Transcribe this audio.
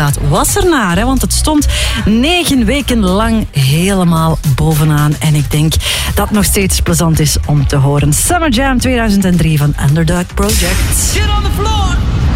staat, was ernaar. Hè? Want het stond 9 weken lang helemaal bovenaan. En ik denk dat het nog steeds plezant is om te horen. Summer Jam 2003 van Underdog Project. Get on the floor!